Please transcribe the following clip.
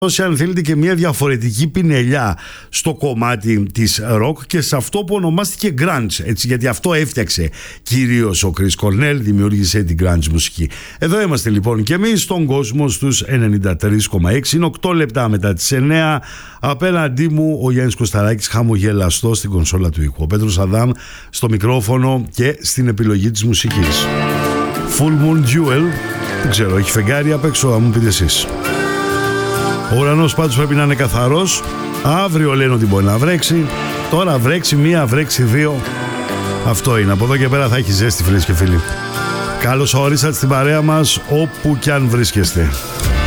δώσει, αν θέλετε, και μια διαφορετική πινελιά στο κομμάτι της ροκ και σε αυτό που ονομάστηκε grunge, έτσι, γιατί αυτό έφτιαξε κυρίως ο Chris Cornell, δημιούργησε την grunge μουσική. Εδώ είμαστε λοιπόν και εμείς στον κόσμο στους 93,6. Είναι 8 λεπτά μετά τις 9. Απέναντί μου ο Γιάννης Κωσταράκης, χαμογελαστός στην κονσόλα του ήχου, ο Πέτρος Αδάμ στο μικρόφωνο και στην επιλογή της μουσικής. Full Moon Jewel, δεν ξέρω, έχει φεγγάρι απ' έξω, αν μου πείτε εσείς. Ο ουρανός πάντως πρέπει να είναι καθαρός. Αύριο λένε ότι μπορεί να βρέξει. Τώρα βρέξει μία, βρέξει δύο. Αυτό είναι. Από εδώ και πέρα θα έχει ζέστη, φίλες και φίλοι. Καλώς ορίσατε στην παρέα μας, όπου κι αν βρίσκεστε.